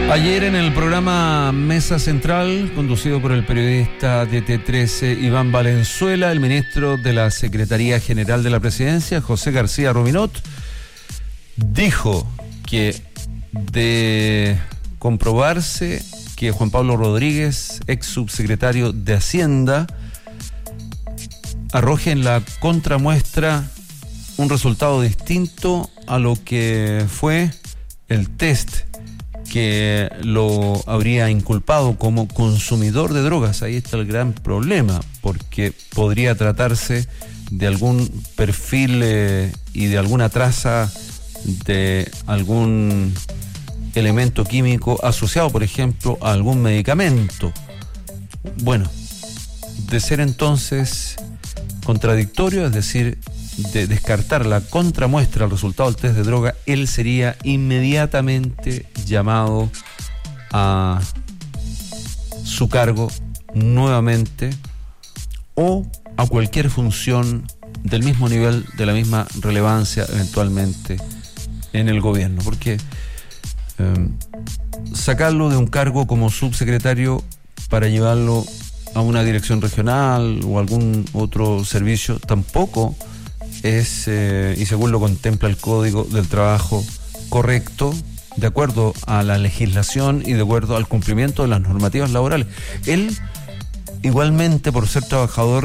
Ayer en el programa Mesa Central, conducido por el periodista de T13 Iván Valenzuela, el ministro de la Secretaría General de la Presidencia, José García Ruminot, dijo que de comprobarse que Juan Pablo Rodríguez, ex subsecretario de Hacienda, arroje en la contramuestra un resultado distinto a lo que fue el test que lo habría inculpado como consumidor de drogas. Ahí está el gran problema, porque podría tratarse de algún perfil y de alguna traza de algún elemento químico asociado, por ejemplo, a algún medicamento. Bueno, de ser entonces contradictorio, es decir, de descartar la contramuestra al resultado del test de droga, él sería inmediatamente llamado a su cargo nuevamente o a cualquier función del mismo nivel, de la misma relevancia eventualmente en el gobierno, porque sacarlo de un cargo como subsecretario para llevarlo a una dirección regional o algún otro servicio tampoco es, y según lo contempla el Código del Trabajo, correcto, de acuerdo a la legislación y de acuerdo al cumplimiento de las normativas laborales. Él, igualmente, por ser trabajador